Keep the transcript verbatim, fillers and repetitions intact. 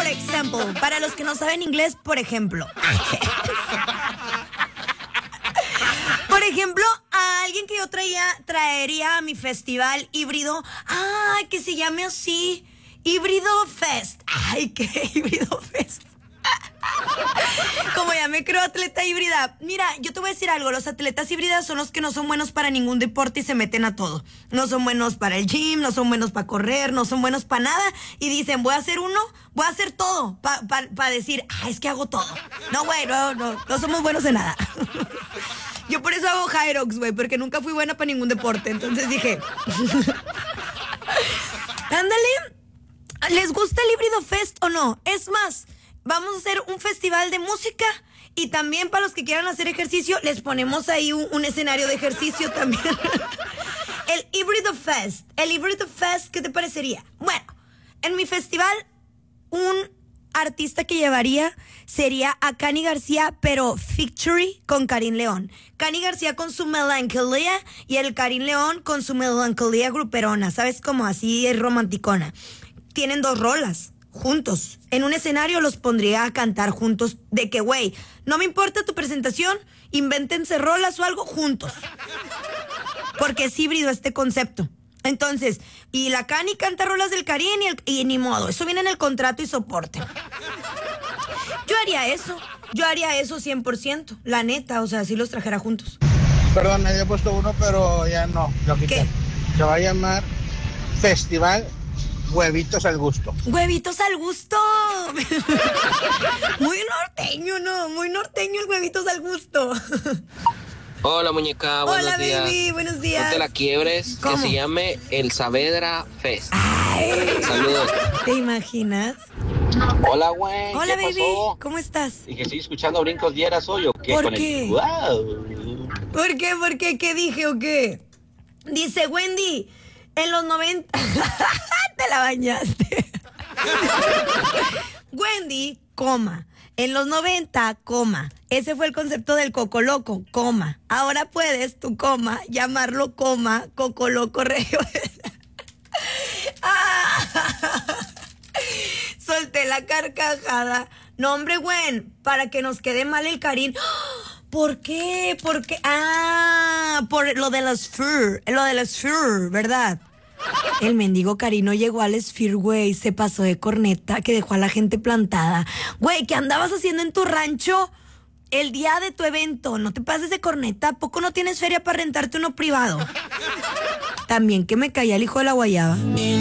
por ejemplo, para los que no saben inglés, por ejemplo. Por ejemplo, a alguien que yo traía, traería a mi festival híbrido, ah, que se llame así, Híbrido Fest. Ay, qué Híbrido Fest. Como ya me creo atleta híbrida. Mira, yo te voy a decir algo. Los atletas híbridas son los que no son buenos para ningún deporte y se meten a todo. No son buenos para el gym, no son buenos para correr, no son buenos para nada. Y dicen, voy a hacer uno, voy a hacer todo. Para pa, pa decir, ah, es que hago todo. No, güey, no, no, no somos buenos en nada. Yo por eso hago Hyrox, güey, porque nunca fui buena para ningún deporte. Entonces dije, ándale, ¿les gusta el Híbrido Fest o no? Es más, vamos a hacer un festival de música y también para los que quieran hacer ejercicio, les ponemos ahí un, un escenario de ejercicio también. El Híbrido Fest. El Híbrido Fest, ¿qué te parecería? Bueno, en mi festival, un artista que llevaría sería a Cani García, pero featuring con Karim León. Cani García con su melancolía y el Karim León con su melancolía gruperona. ¿Sabes cómo? Así es romanticona. Tienen dos rolas juntos. En un escenario los pondría a cantar juntos de que, güey, no me importa tu presentación, invéntense rolas o algo juntos. Porque es híbrido este concepto. Entonces, y la Cani canta rolas del Karim y, el, y ni modo, eso viene en el contrato y soporte. Yo haría eso, yo haría eso cien por ciento, la neta, o sea, si los trajera juntos. Perdón, me había puesto uno, pero ya no, lo quité. ¿Qué? Se va a llamar Festival Huevitos al Gusto. ¡Huevitos al gusto! Muy norteño, ¿no? Muy norteño el huevitos al gusto. Hola, muñeca, buenos Hola, días. baby, buenos días. No te la quiebres, ¿Cómo? que se llame el Saavedra Fest. Ay, Saludos. ¿te imaginas? Hola, güey. Hola, ¿Qué baby, pasó? ¿cómo estás? ¿Y que estoy escuchando brincos dieras hoy o qué? ¿Por Con qué? El... ¡Wow! ¿Por qué? ¿Por qué? ¿Qué dije o qué? Dice Wendy, en los noventa... Te la bañaste. Wendy, coma. En los noventa, coma. Ese fue el concepto del Coco Loco, coma. Ahora puedes, tu coma, llamarlo coma, Coco Loco Regio. Ah, solté la carcajada. No, hombre, Gwen, para que nos quede mal el Karim. ¿Por qué? ¿Por qué? Ah, por lo de los Sphere, lo de los Sphere, ¿verdad? El mendigo Karim no llegó al Sphere, güey, se pasó de corneta, que dejó a la gente plantada. Güey, ¿qué andabas haciendo en tu rancho el día de tu evento? No te pases de corneta, ¿a poco no tienes feria para rentarte uno privado? También que me caía el hijo de la guayaba.